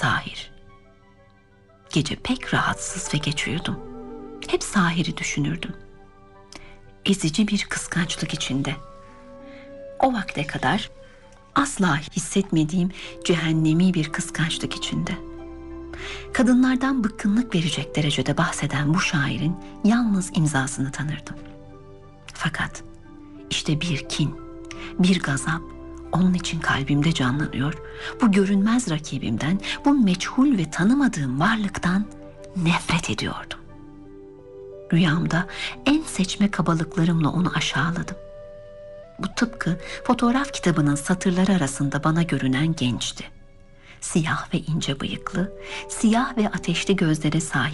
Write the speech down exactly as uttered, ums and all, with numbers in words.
Zahir. Gece pek rahatsız ve geç uyudum. Hep Zahir'i düşünürdüm. Ezici bir kıskançlık içinde. O vakte kadar asla hissetmediğim cehennemi bir kıskançlık içinde. Kadınlardan bıkkınlık verecek derecede bahseden bu şairin yalnız imzasını tanırdım. Fakat işte bir kin, bir gazap onun için kalbimde canlanıyor. Bu görünmez rakibimden, bu meçhul ve tanımadığım varlıktan nefret ediyordum. Rüyamda en seçme kabalıklarımla onu aşağıladım. Bu tıpkı fotoğraf kitabının satırları arasında bana görünen gençti. Siyah ve ince bıyıklı, siyah ve ateşli gözlere sahip